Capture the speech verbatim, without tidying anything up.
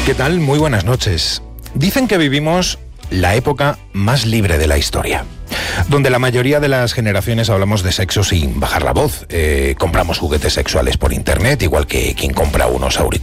¿Qué tal? Muy buenas noches. Dicen que vivimos la época más libre de la historia, donde la mayoría de las generaciones hablamos de sexo sin bajar la voz. Eh, compramos juguetes sexuales por internet, igual que quien compra unos auriculares